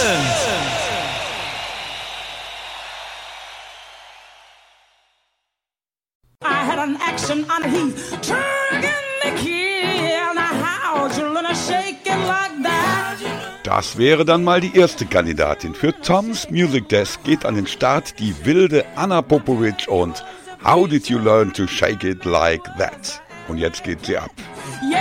I had an action on the heath, trying to kill. Now how'd you learn to shake it like that? Das wäre dann mal die erste Kandidatin. Für Tom's Music Desk geht an den Start die wilde Anna Popovic und How Did You Learn to Shake It Like That? Und jetzt geht sie ab. Yeah,